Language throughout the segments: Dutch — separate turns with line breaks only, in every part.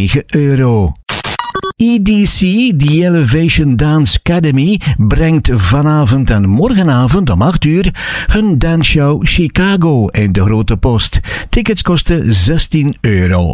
€9. EDC, The Elevation Dance Academy, brengt vanavond en morgenavond om 8:00 hun danceshow Chicago in de Grote Post. Tickets kosten €16.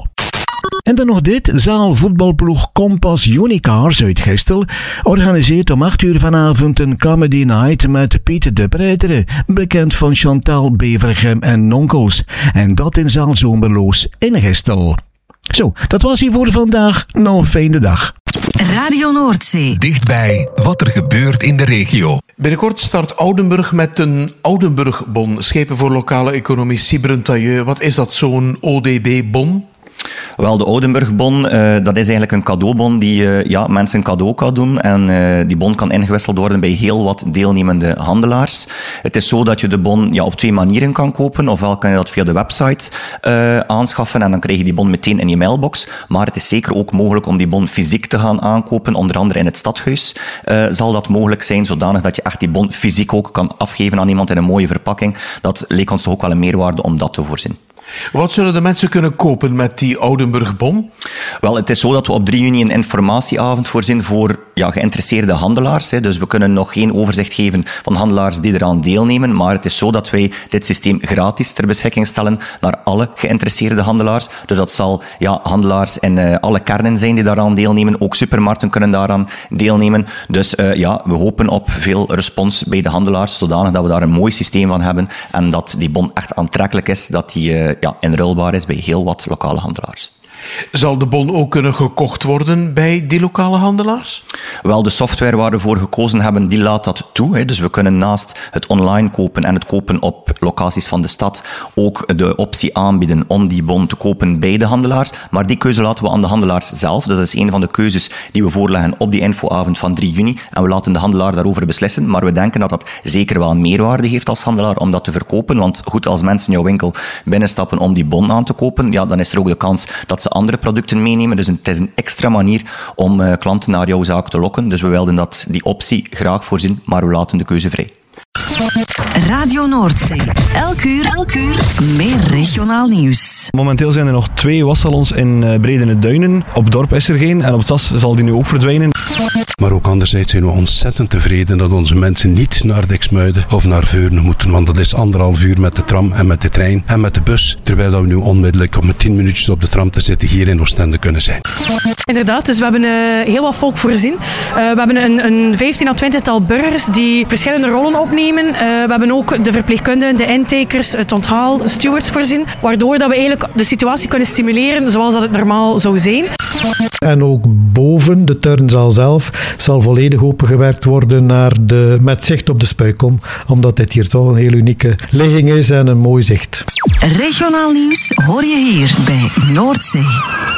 En dan nog dit. Zaalvoetbalploeg Kompas Unicars uit Gestel organiseert om 8:00 vanavond een comedy night met Piet de Breiteren, bekend van Chantal Bevergem en Nonkels. En dat in zaal Zomerloos in Gestel. Zo, dat was hier voor vandaag. Nog een fijne dag.
Radio Noordzee.
Dichtbij wat er gebeurt in de regio.
Binnenkort start Oudenburg met een Oudenburg-bon. Schepen voor lokale economie. Sybren Tailleux, wat is dat, zo'n ODB-bon?
Wel, de Oudenburg-bon, dat is eigenlijk een cadeaubon die mensen een cadeau kan doen. En die bon kan ingewisseld worden bij heel wat deelnemende handelaars. Het is zo dat je de bon op 2 manieren kan kopen. Ofwel kan je dat via de website aanschaffen en dan krijg je die bon meteen in je mailbox. Maar het is zeker ook mogelijk om die bon fysiek te gaan aankopen. Onder andere in het stadhuis zal dat mogelijk zijn, zodanig dat je echt die bon fysiek ook kan afgeven aan iemand in een mooie verpakking. Dat leek ons toch ook wel een meerwaarde om dat te voorzien.
Wat zullen de mensen kunnen kopen met die Oudenburg-bon?
Wel, het is zo dat we op 3 juni een informatieavond voorzien voor geïnteresseerde handelaars. Dus we kunnen nog geen overzicht geven van handelaars die eraan deelnemen, maar het is zo dat wij dit systeem gratis ter beschikking stellen naar alle geïnteresseerde handelaars. Dus dat zal handelaars in alle kernen zijn die daaraan deelnemen. Ook supermarkten kunnen daaraan deelnemen. Dus we hopen op veel respons bij de handelaars, zodanig dat we daar een mooi systeem van hebben en dat die bon echt aantrekkelijk is, dat die inruilbaar is bij heel wat lokale handelaars.
Zal de bon ook kunnen gekocht worden bij die lokale handelaars?
Wel, de software waar we voor gekozen hebben, die laat dat toe. Dus we kunnen naast het online kopen en het kopen op locaties van de stad ook de optie aanbieden om die bon te kopen bij de handelaars. Maar die keuze laten we aan de handelaars zelf. Dus dat is een van de keuzes die we voorleggen op die infoavond van 3 juni. En we laten de handelaar daarover beslissen. Maar we denken dat dat zeker wel meerwaarde heeft als handelaar om dat te verkopen. Want goed, als mensen jouw winkel binnenstappen om die bon aan te kopen, dan is er ook de kans dat ze andere producten meenemen. Dus het is een extra manier om klanten naar jouw zaak te lokken. Dus we wilden die optie graag voorzien, maar we laten de keuze vrij.
Radio Noordzee. Elk uur meer regionaal nieuws.
Momenteel zijn er nog 2 wassalons in Bredene Duinen. Op Dorp is er geen en op Tas zal die nu ook verdwijnen.
Maar ook anderzijds zijn we ontzettend tevreden dat onze mensen niet naar Diksmuiden of naar Veurne moeten, want dat is 1,5 uur met de tram en met de trein en met de bus, terwijl dat we nu onmiddellijk met 10 minuutjes op de tram te zitten hier in Oostende kunnen zijn.
Inderdaad, dus we hebben heel wat volk voorzien. We hebben een 15 à 20-tal burgers die verschillende rollen opnemen. We hebben ook de verpleegkundigen, de intakers, het onthaal, stewards voorzien, waardoor dat we eigenlijk de situatie kunnen stimuleren zoals dat het normaal zou zijn.
En ook boven, de turnzaal zelf, zal volledig opengewerkt worden met zicht op de Spuikom, omdat dit hier toch een heel unieke ligging is en een mooi zicht.
Regionaal nieuws hoor je hier bij Noordzee.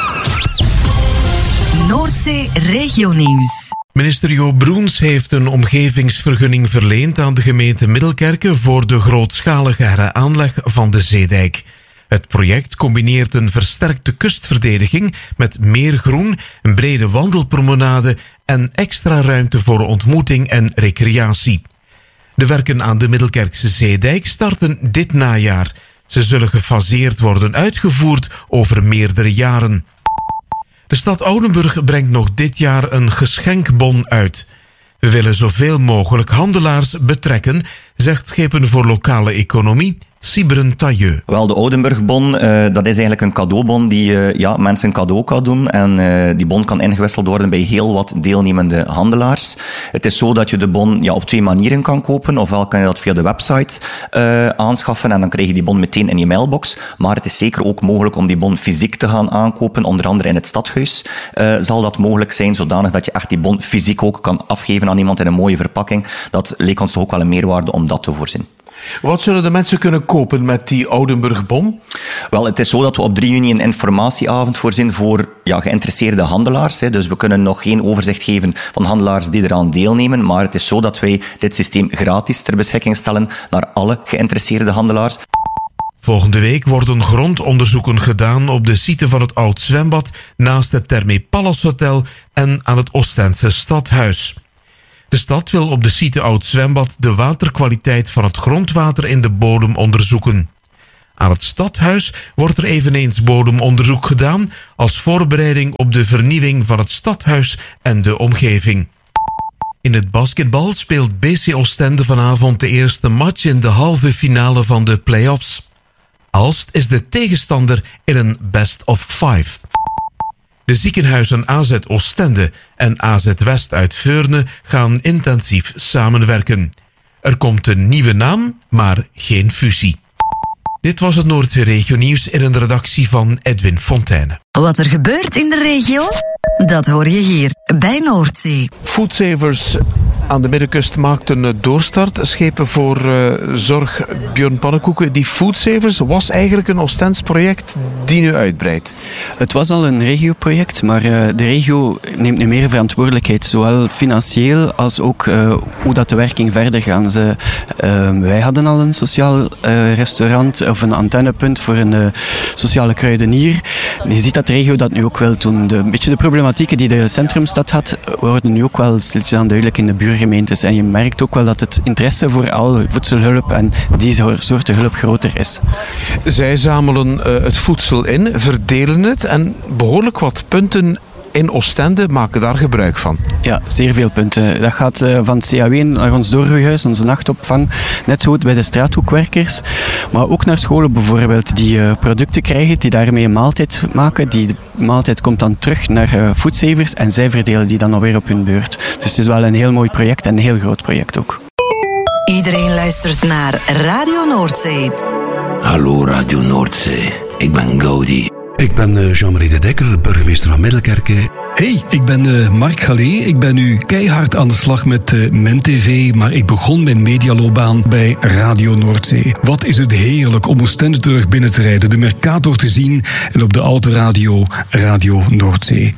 Noordzee Regionieuws.
Minister Jo Broens heeft een omgevingsvergunning verleend aan de gemeente Middelkerke voor de grootschalige heraanleg van de zeedijk. Het project combineert een versterkte kustverdediging met meer groen, een brede wandelpromenade en extra ruimte voor ontmoeting en recreatie. De werken aan de Middelkerkse zeedijk starten dit najaar. Ze zullen gefaseerd worden uitgevoerd over meerdere jaren. De stad Oudenburg brengt nog dit jaar een geschenkbon uit. We willen zoveel mogelijk handelaars betrekken, zegt Schepen voor Lokale Economie Sybren Tailleux.
Wel, de Oudenburg-bon, dat is eigenlijk een cadeaubon die mensen een cadeau kan doen. En die bon kan ingewisseld worden bij heel wat deelnemende handelaars. Het is zo dat je de bon op 2 manieren kan kopen. Ofwel kan je dat via de website aanschaffen en dan krijg je die bon meteen in je mailbox. Maar het is zeker ook mogelijk om die bon fysiek te gaan aankopen. Onder andere in het stadhuis zal dat mogelijk zijn, zodanig dat je echt die bon fysiek ook kan afgeven aan iemand in een mooie verpakking. Dat leek ons toch ook wel een meerwaarde om dat te voorzien.
Wat zullen de mensen kunnen kopen met die Oudenburg-bon?
Wel, het is zo dat we op 3 juni een informatieavond voorzien voor geïnteresseerde handelaars. Dus we kunnen nog geen overzicht geven van handelaars die eraan deelnemen, maar het is zo dat wij dit systeem gratis ter beschikking stellen naar alle geïnteresseerde handelaars.
Volgende week worden grondonderzoeken gedaan op de site van het Oud Zwembad naast het Therme Palace Hotel en aan het Oostendse Stadhuis. De stad wil op de site Oud Zwembad de waterkwaliteit van het grondwater in de bodem onderzoeken. Aan het stadhuis wordt er eveneens bodemonderzoek gedaan als voorbereiding op de vernieuwing van het stadhuis en de omgeving. In het basketbal speelt BC Oostende vanavond de eerste match in de halve finale van de play-offs. Aalst is de tegenstander in een best of 5. De ziekenhuizen AZ Oostende en AZ West uit Veurne gaan intensief samenwerken. Er komt een nieuwe naam, maar geen fusie. Dit was het Noordzee Regio Nieuws in een redactie van Edwin Fonteyne.
Wat er gebeurt in de regio, dat hoor je hier bij Noordzee.
Foodsavers aan de Middenkust maakt een doorstart. Schepen voor zorg Björn Pannenkoeken. Die Foodsavers was eigenlijk een Oostends project die nu uitbreidt.
Het was al een regioproject, maar de regio neemt nu meer verantwoordelijkheid. Zowel financieel als ook hoe dat de werking verder gaat. Wij hadden al een sociaal restaurant of een antennepunt voor een sociale kruidenier. Je ziet dat de regio dat nu ook wil doen. Een beetje de problematieken die de centrumstad had, worden nu ook wel stilletjes aan duidelijk in de buurgemeentes. En je merkt ook wel dat het interesse voor al voedselhulp en die soorten hulp groter is.
Zij zamelen het voedsel in, verdelen het en behoorlijk wat punten in Oostende maken daar gebruik van.
Ja, zeer veel punten. Dat gaat van het CAW naar ons doorgroeihuis, onze nachtopvang. Net zo goed bij de straathoekwerkers. Maar ook naar scholen bijvoorbeeld die producten krijgen, die daarmee een maaltijd maken. Die maaltijd komt dan terug naar Foodsavers en zij verdelen die dan alweer op hun beurt. Dus het is wel een heel mooi project en een heel groot project ook.
Iedereen luistert naar Radio Noordzee.
Hallo Radio Noordzee, ik ben Gaudi.
Ik ben Jean-Marie de Dekker, burgemeester van Middelkerke.
Hey, ik ben Mark Galé. Ik ben nu keihard aan de slag met MenTV, maar ik begon mijn medialoopbaan bij Radio Noordzee. Wat is het heerlijk om Oostende terug binnen te rijden, de Mercator te zien en op de autoradio Radio Noordzee.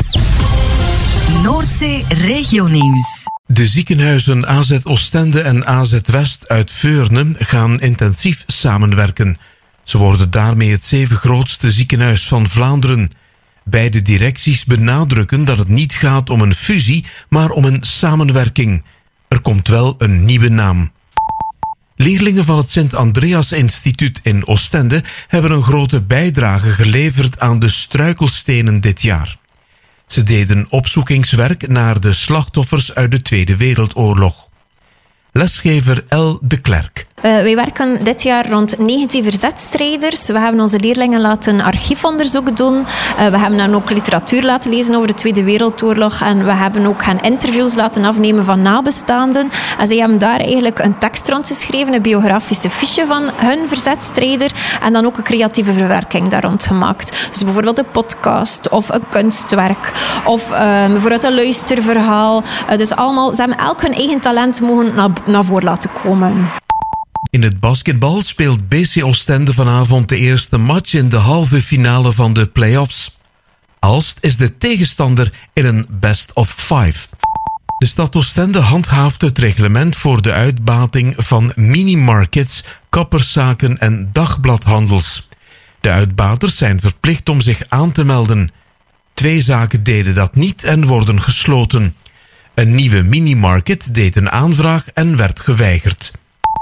Noordzee Regio Nieuws.
De ziekenhuizen AZ Oostende en AZ West uit Veurne gaan intensief samenwerken. Ze worden daarmee het 7 grootste ziekenhuis van Vlaanderen. Beide directies benadrukken dat het niet gaat om een fusie, maar om een samenwerking. Er komt wel een nieuwe naam. Leerlingen van het Sint-Andreas Instituut in Oostende hebben een grote bijdrage geleverd aan de struikelstenen dit jaar. Ze deden opzoekingswerk naar de slachtoffers uit de Tweede Wereldoorlog. Lesgever L. de Klerk.
Wij werken dit jaar rond 19 verzetstrijders. We hebben onze leerlingen laten archiefonderzoek doen. We hebben dan ook literatuur laten lezen over de Tweede Wereldoorlog. En we hebben ook hen interviews laten afnemen van nabestaanden. En zij hebben daar eigenlijk een tekst rond geschreven, een biografische fiche van hun verzetstrijder. En dan ook een creatieve verwerking daar rond gemaakt. Dus bijvoorbeeld een podcast of een kunstwerk. Of bijvoorbeeld een luisterverhaal. Dus allemaal, ze hebben elk hun eigen talent mogen naar voren laten komen.
In het basketbal speelt BC Oostende vanavond de eerste match in de halve finale van de play-offs. Aalst is de tegenstander in een best of 5. De stad Oostende handhaaft het reglement voor de uitbating van minimarkets, kapperszaken en dagbladhandels. De uitbaters zijn verplicht om zich aan te melden. 2 zaken deden dat niet en worden gesloten. Een nieuwe minimarket deed een aanvraag en werd geweigerd.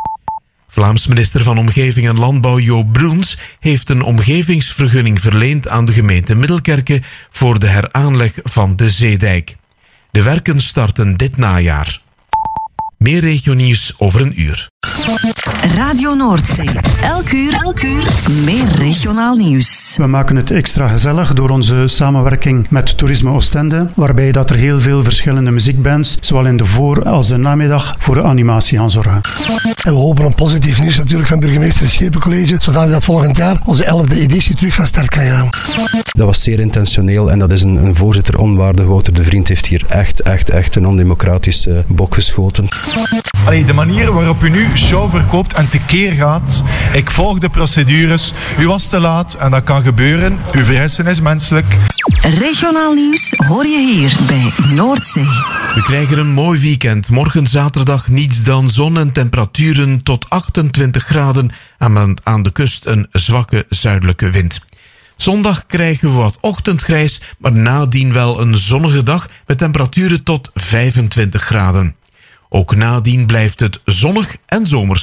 Vlaams minister van Omgeving en Landbouw Joop Broens heeft een omgevingsvergunning verleend aan de gemeente Middelkerke voor de heraanleg van de zeedijk. De werken starten dit najaar. Meer regionieuws over een uur.
Radio Noordzee. Elk uur meer regionaal nieuws.
We maken het extra gezellig door onze samenwerking met Toerisme Oostende, waarbij dat er heel veel verschillende muziekbands, zowel in de voor- als de namiddag, voor de animatie gaan zorgen.
En we hopen op positief nieuws natuurlijk van burgemeester het Schepencollege, zodat dat volgend jaar onze 11e editie terug van start kan gaan.
Dat was zeer intentioneel en dat is een voorzitter onwaardig. Wouter de Vriend heeft hier echt een ondemocratische bok geschoten.
Allee, de manier waarop u nu show verkoopt en tekeer gaat, ik volg de procedures, u was te laat en dat kan gebeuren, uw vergissen is menselijk.
Regionaal nieuws hoor je hier bij Noordzee.
We krijgen een mooi weekend. Morgen zaterdag niets dan zon en temperaturen tot 28 graden en aan de kust een zwakke zuidelijke wind. Zondag krijgen we wat ochtendgrijs, maar nadien wel een zonnige dag met temperaturen tot 25 graden. Ook nadien blijft het zonnig en zomers.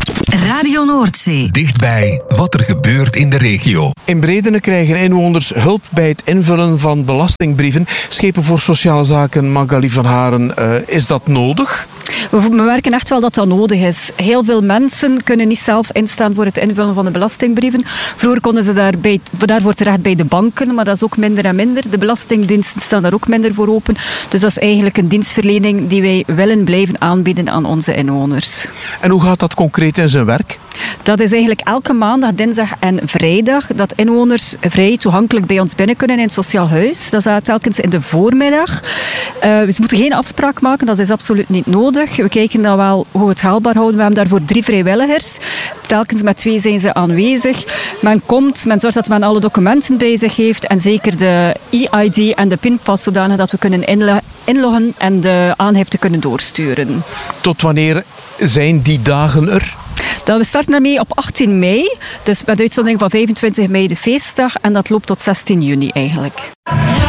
Radio Noordzee.
Dichtbij wat er gebeurt in de regio.
In Bredene krijgen inwoners hulp bij het invullen van belastingbrieven. Schepen voor Sociale Zaken, Magali van Haren, is dat nodig?
We merken echt wel dat dat nodig is. Heel veel mensen kunnen niet zelf instaan voor het invullen van de belastingbrieven. Vroeger konden ze daarvoor terecht bij de banken, maar dat is ook minder en minder. De belastingdiensten staan daar ook minder voor open. Dus dat is eigenlijk een dienstverlening die wij willen blijven aanbieden aan onze inwoners.
En hoe gaat dat concreet in zijn werk?
Dat is eigenlijk elke maandag, dinsdag en vrijdag dat inwoners vrij toegankelijk bij ons binnen kunnen in het sociaal huis. Dat is telkens in de voormiddag. Ze moeten geen afspraak maken, dat is absoluut niet nodig. We kijken dan wel hoe we het haalbaar houden. We hebben daarvoor 3 vrijwilligers. Telkens met 2 zijn ze aanwezig. Men komt, men zorgt dat men alle documenten bij zich heeft en zeker de e-ID en de pinpas zodanig dat we kunnen inloggen en de aangifte kunnen doorsturen.
Tot wanneer zijn die dagen er?
We starten ermee op 18 mei, dus met uitzondering van 25 mei de feestdag en dat loopt tot 16 juni eigenlijk.